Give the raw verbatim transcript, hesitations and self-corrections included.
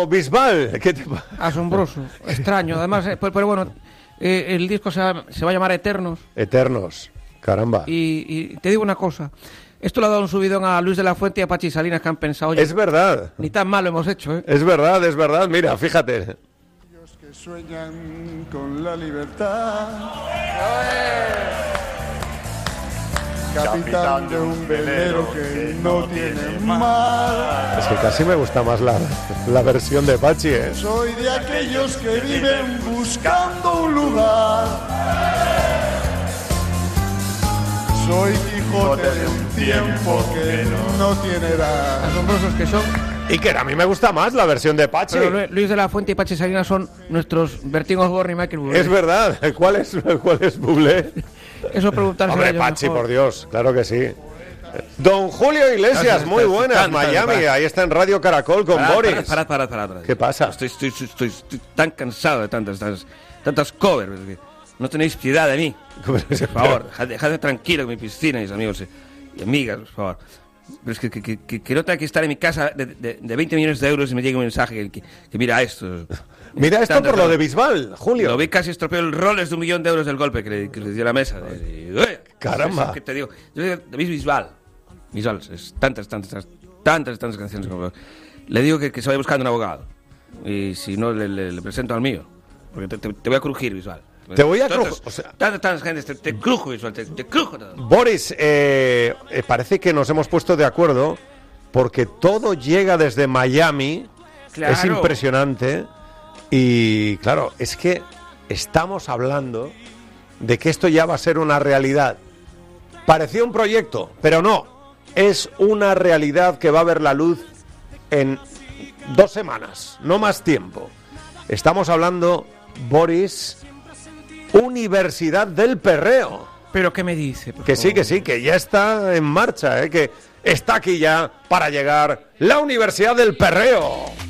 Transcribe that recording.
como Bisbal. ¿Qué te... Asombroso, extraño. Además, eh, pero, pero bueno, eh, el disco se va, se va a llamar Eternos. Eternos, caramba. Y, y te digo una cosa. Esto le ha dado un subidón a Luis de la Fuente y a Pachi Salinas, que han pensado, oye, es verdad. Ni tan mal lo hemos hecho, ¿eh? Es verdad, es verdad. Mira, fíjate. Los que sueñan con la libertad. Capitán de un velero que no tiene mar. Es que casi me gusta más la, la versión de Pachi, ¿eh? Soy de aquellos que viven buscando un lugar. Soy Quijote de un tiempo que no tiene edad. Asombrosos que son. Y que a mí me gusta más la versión de Pachi. Pero Luis de la Fuente y Pachi Salinas son nuestros Bertín Osborne y Michael Bublé. Es verdad. ¿Cuál es, cuál es Bublé? Eso preguntarse. Hombre, Pachi, mejor. Por Dios, claro que sí. Don Julio Iglesias, muy buenas, Miami. Ahí está en Radio Caracol con parad, Boris. Parad, parad, parad, parad. ¿Qué pasa? Estoy, estoy, estoy, estoy tan cansado de tantas, tantas, tantas covers. No tenéis piedad de mí. Por favor, dejadme tranquilo en mi piscina, mis amigos y amigas, por favor. Pero es que, que, que, que no tenga que estar en mi casa de, de, de veinte millones de euros y me llegue un mensaje que, que, que mira esto. Mira esto por lo de Bisbal, Julio. Lo vi casi estropeó el Rolex de un millón de euros del golpe que le, que le dio la mesa. Y, uy, caramba. ¿Qué te digo? Yo digo, David Bisbal. Bisbal, es tantas, tantas, tantas, tantas canciones. Como... Le digo que, que se vaya buscando un abogado. Y si no, le, le, le presento al mío. Porque te, te, te voy a crujir, Bisbal. Te voy a crujar. O sea, tantas, tantas gentes, te, te crujo, Bisbal, te, te crujo todo. Boris, eh, eh, parece que nos hemos puesto de acuerdo porque todo llega desde Miami. Claro. Es impresionante. Y claro, es que estamos hablando de que esto ya va a ser una realidad. Parecía un proyecto, pero no. Es una realidad que va a ver la luz en dos semanas, no más tiempo. Estamos hablando, Boris, Universidad del Perreo. ¿Pero qué me dice? Que sí, que sí, que ya está en marcha, ¿eh? Que está aquí ya para llegar la Universidad del Perreo.